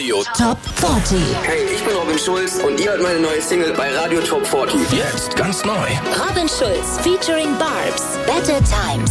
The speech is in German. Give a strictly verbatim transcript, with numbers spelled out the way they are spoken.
Radio Top vierzig. Hey, ich bin Robin Schulz und ihr hört meine neue Single bei Radio Top vierzig. Jetzt ganz neu. Robin Schulz featuring Barbs. Better Times.